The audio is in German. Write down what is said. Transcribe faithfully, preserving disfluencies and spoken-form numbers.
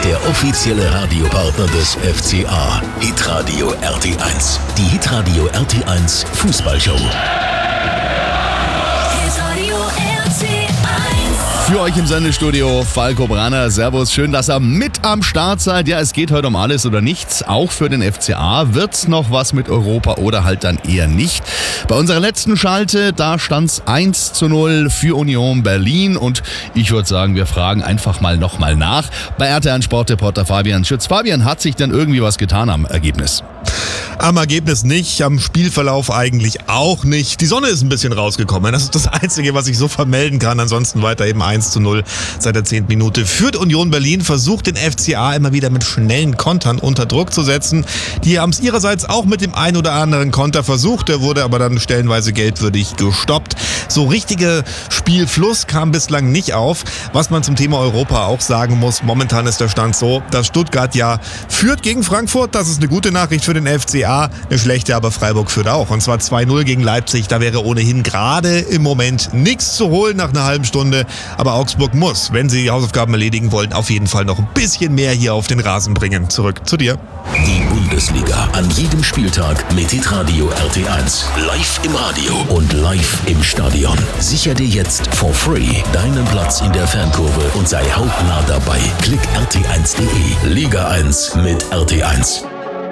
ist der offizielle Radiopartner des F C A. Hitradio R T eins. Die Hitradio R T eins Fußballshow. Für euch im Sendestudio Falco Branner. Servus, schön, dass ihr mit am Start seid. Ja, es geht heute um alles oder nichts. Auch für den F C A wird's noch was mit Europa oder halt dann eher nicht. Bei unserer letzten Schalte, da stand's eins zu null für Union Berlin. Und ich würde sagen, wir fragen einfach mal nochmal nach. Bei R T eins Sportreporter Fabian Schütz. Fabian, hat sich denn irgendwie was getan am Ergebnis? Am Ergebnis nicht, am Spielverlauf eigentlich auch nicht. Die Sonne ist ein bisschen rausgekommen. Das ist das Einzige, was ich so vermelden kann. Ansonsten weiter eben eins zu null seit der zehnten Minute. Führt Union Berlin, versucht den F C A immer wieder mit schnellen Kontern unter Druck zu setzen. Die haben es ihrerseits auch mit dem ein oder anderen Konter versucht. Der wurde aber dann stellenweise geldwürdig gestoppt. So richtiger Spielfluss kam bislang nicht auf. Was man zum Thema Europa auch sagen muss, momentan ist der Stand so, dass Stuttgart ja führt gegen Frankfurt. Das ist eine gute Nachricht für den F C A. Eine schlechte, aber Freiburg führt auch. Und zwar zwei null gegen Leipzig. Da wäre ohnehin gerade im Moment nichts zu holen nach einer halben Stunde. Aber Augsburg muss, wenn sie die Hausaufgaben erledigen wollen, auf jeden Fall noch ein bisschen mehr hier auf den Rasen bringen. Zurück zu dir. Die Bundesliga an jedem Spieltag mit Hitradio R T eins. Live im Radio und live im Stadion. Sicher dir jetzt for free deinen Platz in der Fankurve und sei hautnah dabei. Klick r t eins punkt d e. Liga eins mit R T eins.